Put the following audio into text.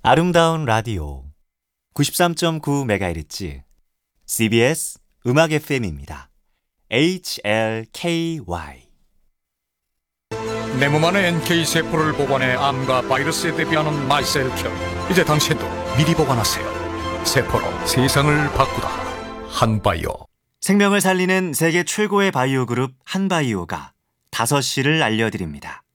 아름다운 라디오 93.9MHz CBS 음악 FM입니다. HLKY 내 몸 안에 NK세포를 보관해 암과 바이러스에 대비하는 마이셀큐. 이제 당신도 미리 보관하세요. 세포로 세상을 바꾸다. 한바이오. 생명을 살리는 세계 최고의 바이오 그룹 한바이오가 5시를 알려드립니다.